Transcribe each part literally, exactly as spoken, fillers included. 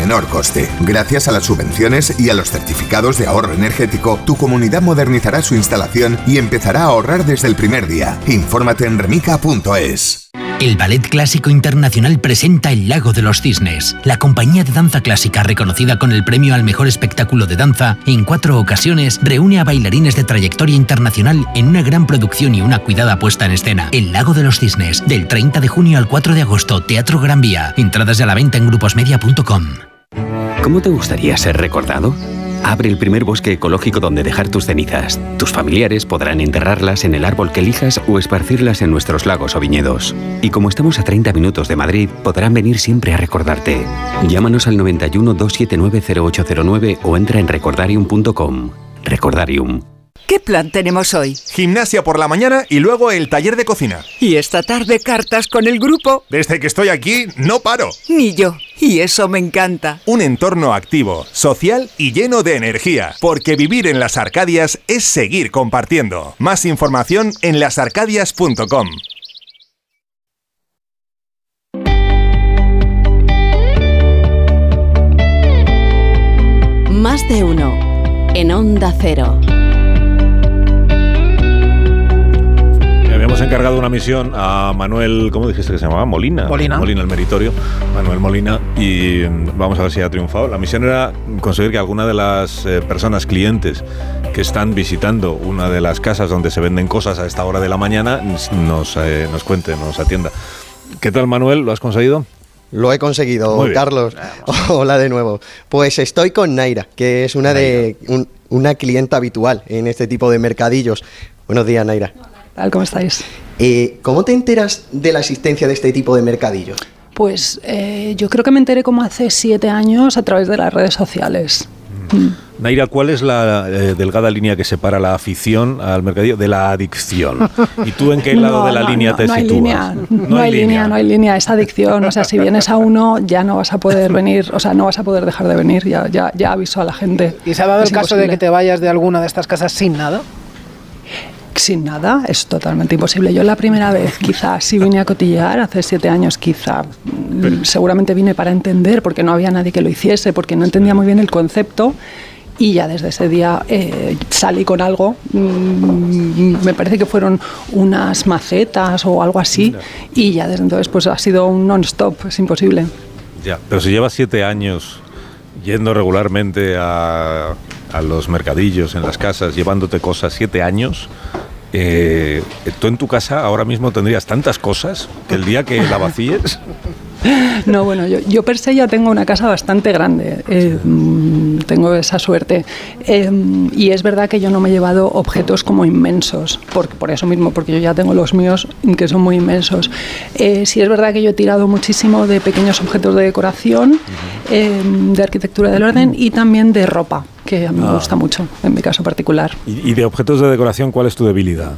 menor coste. Gracias a las subvenciones y a los certificados de ahorro energético, tu comunidad modernizará su instalación y empezará a ahorrar desde el primer día. Infórmate en remica punto es. El Ballet Clásico Internacional presenta El Lago de los Cisnes. La compañía de danza clásica reconocida con el premio al mejor espectáculo de danza en cuatro ocasiones reúne a bailarines de trayectoria internacional en una gran producción y una cuidada puesta en escena. El Lago de los Cisnes, del treinta de junio al cuatro de agosto, Teatro Gran Vía. Entradas a la venta en gruposmedia punto com. ¿Cómo te gustaría ser recordado? Abre el primer bosque ecológico donde dejar tus cenizas. Tus familiares podrán enterrarlas en el árbol que elijas o esparcirlas en nuestros lagos o viñedos. Y como estamos a treinta minutos de Madrid, podrán venir siempre a recordarte. Llámanos al noventa y uno, doscientos setenta y nueve, cero ocho cero nueve o entra en recordarium punto com. Recordarium. ¿Qué plan tenemos hoy? Gimnasia por la mañana y luego el taller de cocina. Y esta tarde cartas con el grupo. Desde que estoy aquí, no paro. Ni yo. Y eso me encanta. Un entorno activo, social y lleno de energía. Porque vivir en Las Arcadias es seguir compartiendo. Más información en las arcadias punto com. Más de uno. En Onda Cero. Habíamos encargado una misión a Manuel, ¿cómo dijiste que se llamaba? Molina. Molina. Molina, el meritorio. Manuel Molina. Y vamos a ver si ha triunfado. La misión era conseguir que alguna de las eh, personas clientes que están visitando una de las casas donde se venden cosas a esta hora de la mañana nos, eh, nos cuente, nos atienda. ¿Qué tal, Manuel? ¿Lo has conseguido? Lo he conseguido, Carlos. Hola de nuevo. Pues estoy con Naira, que es una, de, un, una clienta habitual en este tipo de mercadillos. Buenos días, Naira. ¿Cómo estáis? Eh, ¿Cómo te enteras de la existencia de este tipo de mercadillos? Pues eh, yo creo que me enteré como hace siete años a través de las redes sociales. Mm. Naira, ¿cuál es la eh, delgada línea que separa la afición al mercadillo de la adicción? ¿Y tú en qué lado no, de la no, línea no, te no sitúas? Hay línea, no, no hay línea, línea, no hay línea, es adicción. O sea, si vienes a uno ya no vas a poder venir, o sea, no vas a poder dejar de venir, ya, ya, ya aviso a la gente. ¿Y se ha dado es el caso imposible. de que te vayas de alguna de estas casas sin nada? Sin nada, es totalmente imposible. Yo la primera vez, quizás, sí vine a cotillear, hace siete años, quizá, Pero... seguramente vine para entender, porque no había nadie que lo hiciese, porque no entendía muy bien el concepto, y ya desde ese día eh, salí con algo, mm, me parece que fueron unas macetas o algo así, Mira. y ya desde entonces pues ha sido un non-stop, es imposible. Ya, pero si llevas siete años yendo regularmente a, a los mercadillos, en las casas, llevándote cosas, siete años... Eh, ¿tú en tu casa ahora mismo tendrías tantas cosas que el día que la vacíes? No, bueno, yo, yo per se ya tengo una casa bastante grande, eh, tengo esa suerte, eh, y es verdad que yo no me he llevado objetos como inmensos, por, por eso mismo, porque yo ya tengo los míos que son muy inmensos. Eh, sí es verdad que yo he tirado muchísimo de pequeños objetos de decoración, eh, de arquitectura del orden y también de ropa, que a mí ah. me gusta mucho, en mi caso particular. ¿Y, y de objetos de decoración cuál es tu debilidad?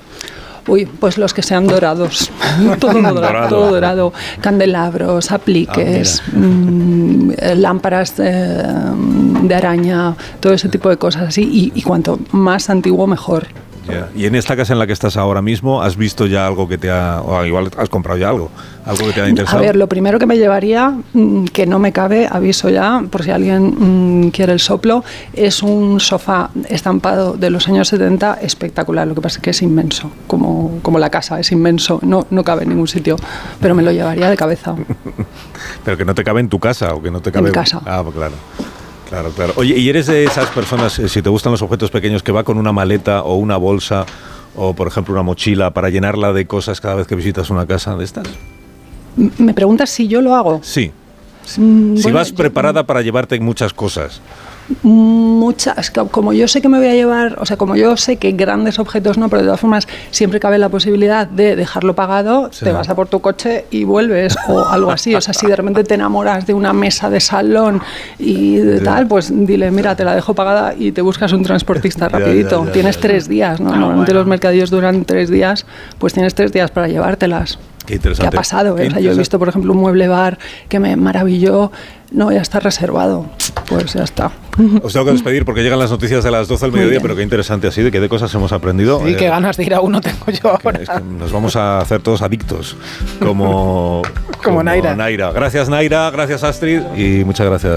Uy, pues los que sean dorados, todo dorado, dorado, todo dorado, candelabros, apliques, ah, mmm, lámparas eh, de araña, todo ese tipo de cosas así, y, y cuanto más antiguo mejor. Yeah. ¿Y en esta casa en la que estás ahora mismo, has visto ya algo que te ha, o igual has comprado ya algo, algo que te ha interesado? A ver, lo primero que me llevaría, que no me cabe, aviso ya, por si alguien mmm, quiere el soplo, es un sofá estampado de los años setenta espectacular. Lo que pasa es que es inmenso, como, como la casa, es inmenso, no, no cabe en ningún sitio, pero me lo llevaría de cabeza. Pero que no te cabe en tu casa o que no te cabe en casa. Ah, pues claro. Claro, claro. Oye, ¿y eres de esas personas, si te gustan los objetos pequeños, que va con una maleta o una bolsa o, por ejemplo, una mochila para llenarla de cosas cada vez que visitas una casa de estas? ¿Me preguntas si yo lo hago? Sí. Mm, si bueno, vas preparada yo, para llevarte muchas cosas. Muchas, como yo sé que me voy a llevar, o sea, como yo sé que grandes objetos no, pero de todas formas siempre cabe la posibilidad de dejarlo pagado, sí. Te vas a por tu coche y vuelves o algo así. O sea, si de repente te enamoras de una mesa de salón y de tal, pues dile, mira, te la dejo pagada y te buscas un transportista rapidito. Ya, ya, ya, tienes ya, ya. tres días, ¿no? Ah, Normalmente bueno. Los mercadillos duran tres días, pues tienes tres días para llevártelas. Qué interesante. ¿Qué ha pasado? ¿eh? O sea, yo he visto, por ejemplo, un mueble bar que me maravilló. No, ya está reservado. Pues ya está. Os tengo que despedir porque llegan las noticias de las doce al mediodía, pero qué interesante así, de qué de cosas hemos aprendido. Sí, eh, qué ganas de ir a uno tengo yo ahora. Es que nos vamos a hacer todos adictos, como, como, como Naira. Naira. Gracias, Naira, gracias, Astrid, y muchas gracias.